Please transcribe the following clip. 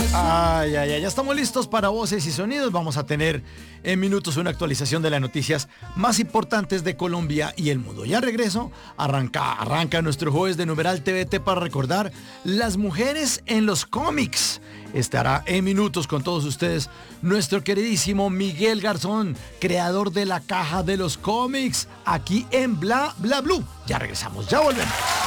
Ay, ay, ay, ya estamos listos para voces y sonidos. Vamos a tener en minutos una actualización de las noticias más importantes de Colombia y el mundo. Ya regreso, arranca nuestro jueves de Numeral TVT para recordar las mujeres en los cómics. Estará en minutos con todos ustedes nuestro queridísimo Miguel Garzón, creador de la caja de los cómics, aquí en Bla Bla Blue. Ya regresamos, ya volvemos.